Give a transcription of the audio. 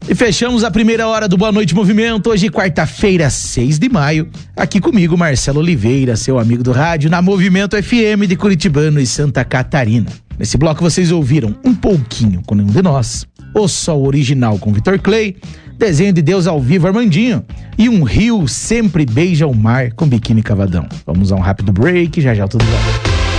E fechamos a primeira hora do Boa Noite Movimento, hoje quarta-feira, 6 de maio, aqui comigo Marcelo Oliveira, seu amigo do rádio, na Movimento FM de Curitibano e Santa Catarina. Nesse bloco vocês ouviram Um Pouquinho com Nenhum de Nós, O Sol Original com Vitor Clay, Desenho de Deus ao Vivo Armandinho e Um Rio Sempre Beija o Mar com Biquíni Cavadão. Vamos a um rápido break, já já tudo vai.